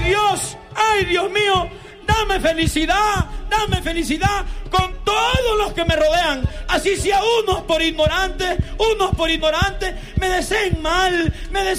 ay Dios mío, dame felicidad con todos los que me rodean, así sea unos por ignorantes, me deseen mal, me deseen